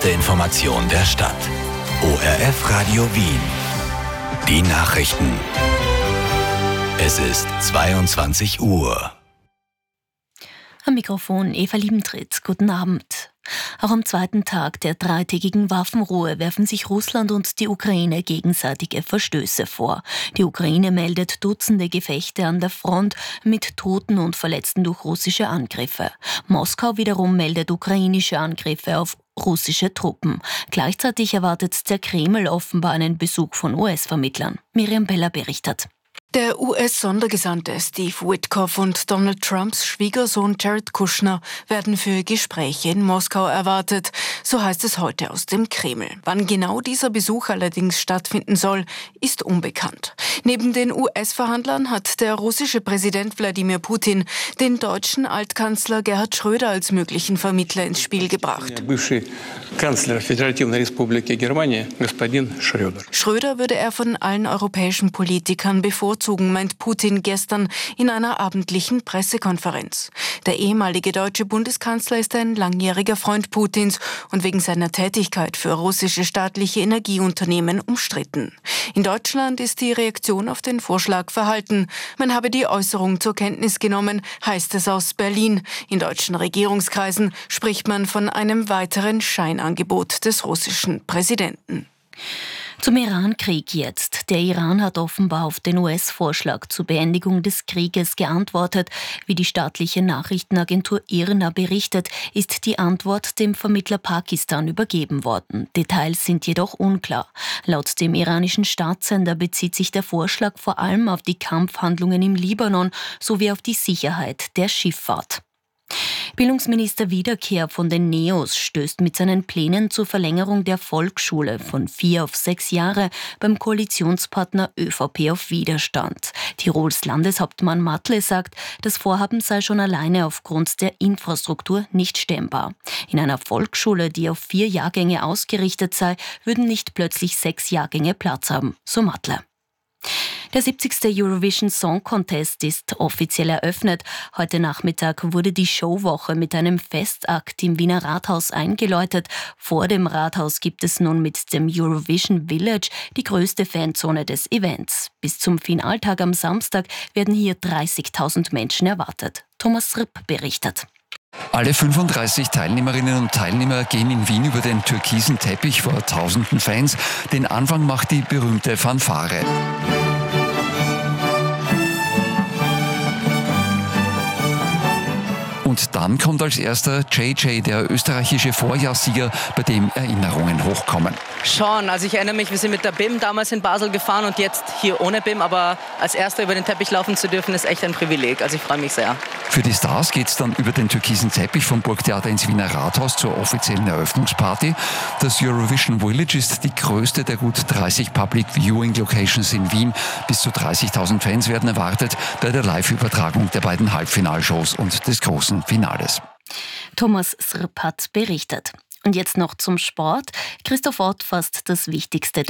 Die Information der Stadt. ORF Radio Wien. Die Nachrichten. Es ist 22 Uhr. Am Mikrofon Eva Liebentritt. Guten Abend. Auch am zweiten Tag der dreitägigen Waffenruhe werfen sich Russland und die Ukraine gegenseitige Verstöße vor. Die Ukraine meldet Dutzende Gefechte an der Front mit Toten und Verletzten durch russische Angriffe. Moskau wiederum meldet ukrainische Angriffe auf russische Truppen. Gleichzeitig erwartet der Kreml offenbar einen Besuch von US-Vermittlern. Miriam Beller berichtet. Der US-Sondergesandte Steve Witkoff und Donald Trumps Schwiegersohn Jared Kushner werden für Gespräche in Moskau erwartet. So heißt es heute aus dem Kreml. Wann genau dieser Besuch allerdings stattfinden soll, ist unbekannt. Neben den US-Verhandlern hat der russische Präsident Wladimir Putin den deutschen Altkanzler Gerhard Schröder als möglichen Vermittler ins Spiel gebracht. Schröder würde er von allen europäischen Politikern bevorzugen, meint Putin gestern in einer abendlichen Pressekonferenz. Der ehemalige deutsche Bundeskanzler ist ein langjähriger Freund Putins und wegen seiner Tätigkeit für russische staatliche Energieunternehmen umstritten. In Deutschland ist die Reaktion auf den Vorschlag verhalten. Man habe die Äußerung zur Kenntnis genommen, heißt es aus Berlin. In deutschen Regierungskreisen spricht man von einem weiteren Scheinangebot des russischen Präsidenten. Zum Iran-Krieg jetzt. Der Iran hat offenbar auf den US-Vorschlag zur Beendigung des Krieges geantwortet. Wie die staatliche Nachrichtenagentur IRNA berichtet, ist die Antwort dem Vermittler Pakistan übergeben worden. Details sind jedoch unklar. Laut dem iranischen Staatssender bezieht sich der Vorschlag vor allem auf die Kampfhandlungen im Libanon sowie auf die Sicherheit der Schifffahrt. Bildungsminister Wiederkehr von den NEOS stößt mit seinen Plänen zur Verlängerung der Volksschule von 4 auf 6 Jahre beim Koalitionspartner ÖVP auf Widerstand. Tirols Landeshauptmann Matle sagt, das Vorhaben sei schon alleine aufgrund der Infrastruktur nicht stemmbar. In einer Volksschule, die auf 4 Jahrgänge ausgerichtet sei, würden nicht plötzlich 6 Jahrgänge Platz haben, so Matle. Der 70. Eurovision Song Contest ist offiziell eröffnet. Heute Nachmittag wurde die Showwoche mit einem Festakt im Wiener Rathaus eingeläutet. Vor dem Rathaus gibt es nun mit dem Eurovision Village die größte Fanzone des Events. Bis zum Finaltag am Samstag werden hier 30.000 Menschen erwartet. Thomas Ripp berichtet. Alle 35 Teilnehmerinnen und Teilnehmer gehen in Wien über den türkisen Teppich vor tausenden Fans. Den Anfang macht die berühmte Fanfare. Und dann kommt als erster JJ, der österreichische Vorjahrssieger, bei dem Erinnerungen hochkommen. Schon, also ich erinnere mich, wir sind mit der BIM damals in Basel gefahren und jetzt hier ohne BIM, aber als erster über den Teppich laufen zu dürfen, ist echt ein Privileg, also ich freue mich sehr. Für die Stars geht's dann über den türkisen Teppich vom Burgtheater ins Wiener Rathaus zur offiziellen Eröffnungsparty. Das Eurovision Village ist die größte der gut 30 Public Viewing Locations in Wien. Bis zu 30.000 Fans werden erwartet bei der Live-Übertragung der beiden Halbfinalshows und des großen Finales. Thomas Srp hat berichtet. Und jetzt noch zum Sport. Christoph Ott fasst das Wichtigste